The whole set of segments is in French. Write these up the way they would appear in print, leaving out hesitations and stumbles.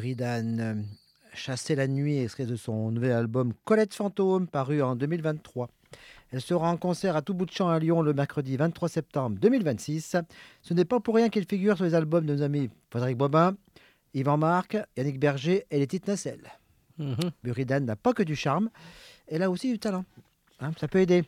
Ridan, Chasser la nuit, extrait de son nouvel album Colette Fantôme, paru en 2023. Elle sera en concert à tout bout de champ à Lyon le mercredi 23 septembre 2026. Ce n'est pas pour rien qu'elle figure sur les albums de nos amis Frédéric Bobin, Yvan Marc, Yannick Berger et les Petites Nacelles. Buridan n'a pas que du charme, elle a aussi du talent. Hein, ça peut aider.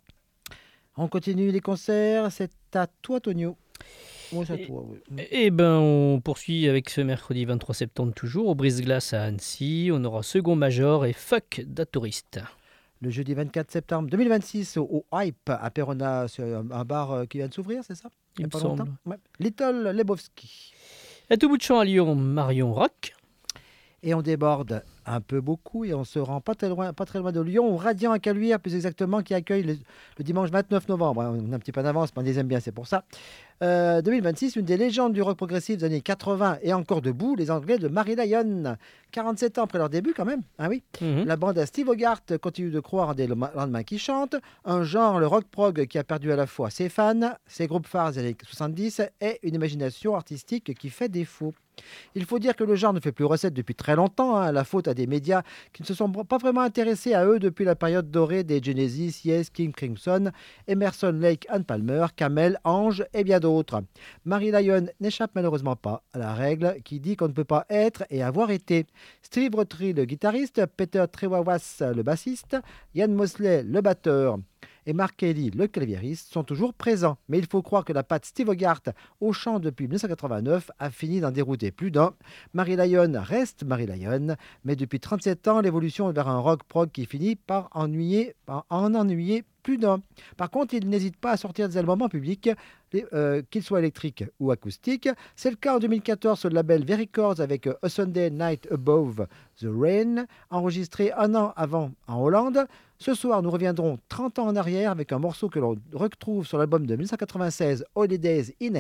On continue les concerts, c'est à toi Tonio. Moi, c'est à toi, oui. Eh ben, on poursuit avec ce mercredi 23 septembre toujours, au Brise-Glace à Annecy. On aura Second Major et Fuck d'Atouriste. Le jeudi 24 septembre 2026 au Hype à Perona, c'est un bar qui vient de s'ouvrir, c'est ça? Il me pas semble. longtemps. Ouais. Little Lebowski. À tout bout de champ à Lyon, Marion Rock. Et on déborde un peu beaucoup et on se rend pas très loin de Lyon, au Radiant à Caluire, plus exactement, qui accueille le dimanche 29 novembre. On a un petit peu d'avance, mais on les aime bien, c'est pour ça. 2026, une des légendes du rock progressif des années 80 et encore debout, les Anglais de Marilyn Lion. 47 ans après leur début quand même, ah oui. La bande à Steve Hogarth continue de croire en des lendemains qui chantent, un genre, le rock prog, qui a perdu à la fois ses fans, ses groupes phares des années 70 et une imagination artistique qui fait défaut. Il faut dire que le genre ne fait plus recette depuis très longtemps, la faute à des médias qui ne se sont pas vraiment intéressés à eux depuis la période dorée des Genesis, Yes, King Crimson, Emerson, Lake and Palmer, Camel, Ange et bien d'autres. Marilyn Lion n'échappe malheureusement pas à la règle qui dit qu'on ne peut pas être et avoir été. Steve Rothery, le guitariste, Peter Trewawas, le bassiste, Ian Mosley, le batteur, et Mark Kelly, le claviériste, sont toujours présents. Mais il faut croire que la patte Steve Hogarth, au chant depuis 1989, a fini d'en dérouter plus d'un. Marilyn Lion reste Marilyn Lion, mais depuis 37 ans, l'évolution est vers un rock prog qui finit par en ennuyer plus d'un. Par contre, il n'hésite pas à sortir des albums en public, qu'ils soient électriques ou acoustiques. C'est le cas en 2014 sur le label V-Records avec A Sunday Night Above the Rain, enregistré un an avant en Hollande. Ce soir, nous reviendrons 30 ans en arrière avec un morceau que l'on retrouve sur l'album de 1996, Holidays in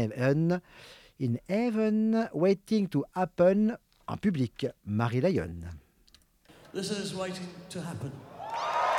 Heaven, Waiting to Happen, en public, Marilyn Lion. This is Waiting to Happen.